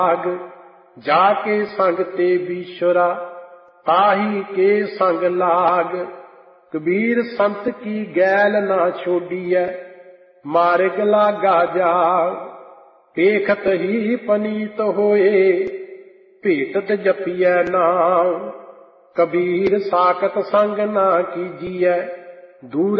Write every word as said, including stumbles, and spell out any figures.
जाके संग ते बीश्वरा ताही के संग लाग। कबीर संत की गैल ना छोड़िए मार्ग लागा जाग। देखत ही पनीत होए भेटत जपिए नाम। कबीर साकत संग ना कीजिए दूर